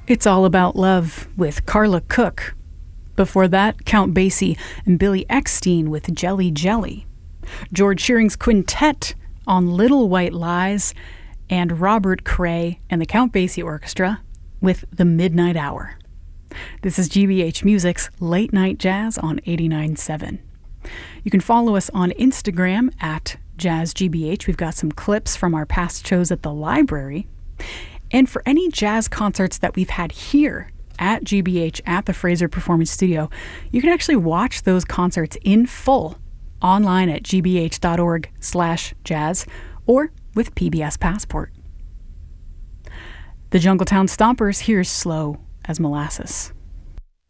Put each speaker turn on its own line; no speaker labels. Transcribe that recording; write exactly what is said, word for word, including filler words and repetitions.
It's All About Love with Carla Cook. Before that, Count Basie and Billy Eckstine with Jelly Jelly. George Shearing's Quintet on Little White Lies, and Robert Cray and the Count Basie Orchestra with The Midnight Hour. This is G B H Music's Late Night Jazz on eighty-nine point seven. You can follow us on Instagram at JazzGBH. We've got some clips from our past shows at the library. And for any jazz concerts that we've had here at G B H at the Fraser Performance Studio, you can actually watch those concerts in full online at gbh.org slash jazz or with P B S Passport. The Jungletown Stompers, here's Slow as Molasses.